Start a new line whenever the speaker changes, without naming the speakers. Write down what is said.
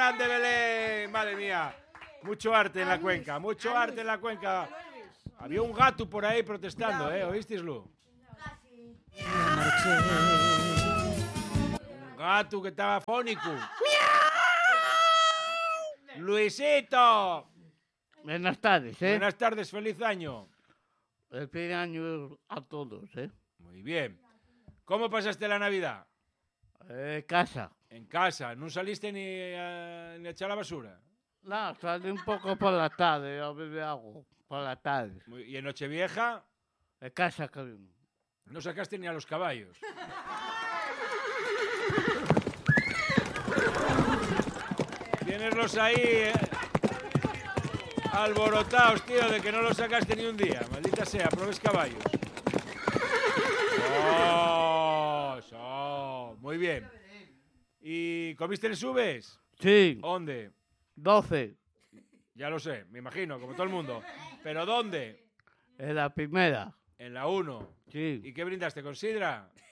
grande Belén! Madre mía. Mucho arte en la cuenca, mucho arte en la cuenca. Había un gato por ahí protestando, ¿oísteislo? Un gato que estaba fónico. ¡Luisito!
Buenas tardes,
Buenas tardes, feliz año.
El feliz año a todos,
Muy bien. ¿Cómo pasaste la Navidad?
Casa.
En casa. ¿No saliste ni a echar la basura?
No, salí un poco por la tarde, a beber agua, por la tarde.
¿Y en Nochevieja?
En casa, cariño.
No sacaste ni a los caballos. Tieneslos ahí alborotados, tío, de que no los sacaste ni un día. Maldita sea, probes caballos. Muy bien. ¿Y comiste en subes?
Sí.
¿Dónde?
12.
Ya lo sé, me imagino, como todo el mundo. ¿Pero dónde?
En la primera.
En la 1.
Sí.
¿Y qué brindaste con sidra?